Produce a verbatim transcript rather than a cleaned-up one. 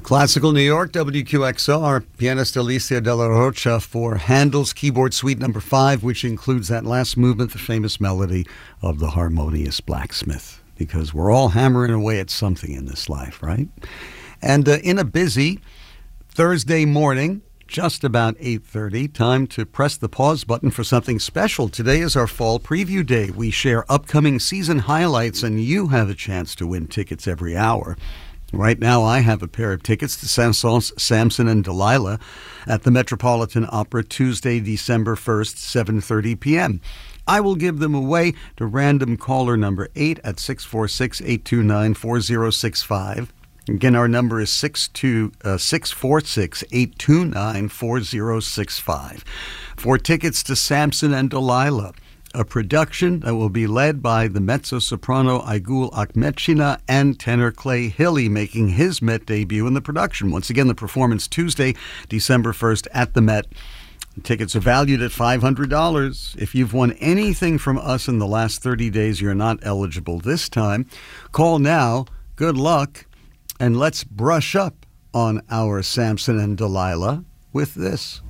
Classical New York, W Q X R, pianist Alicia De La Rocha for Handel's Keyboard Suite number five, which includes that last movement, the famous melody of the Harmonious Blacksmith, because we're all hammering away at something in this life, right? And uh, in a busy Thursday morning, just about eight thirty, time to press the pause button for something special. Today is our fall preview day. We share upcoming season highlights, and you have a chance to win tickets every hour. Right now, I have a pair of tickets to Saint-Saëns, Samson and Delilah at the Metropolitan Opera Tuesday, December first, seven thirty p.m. I will give them away to random caller number eight at six four six, eight two nine, four zero six five. Again, our number is six four six, eight two nine, four zero six five. For tickets to Samson and Delilah, a production that will be led by the mezzo-soprano Aygul Akmetchina and tenor Clay Hilly, making his Met debut in the production. Once again, the performance Tuesday, December first at the Met. Tickets are valued at five hundred dollars. If you've won anything from us in the last thirty days, you're not eligible this time. Call now. Good luck. And let's brush up on our Samson and Delilah with this.